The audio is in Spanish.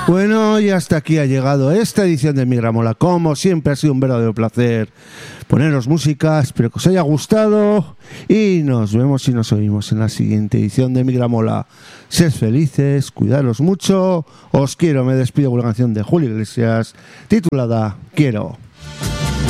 Bueno, y hasta aquí ha llegado esta edición de Migramola. Como siempre ha sido un verdadero placer poneros música, espero que os haya gustado y nos vemos y nos oímos en la siguiente edición de Migramola. Sed felices, cuidaros mucho, os quiero, me despido con una canción de Julio Iglesias titulada Quiero.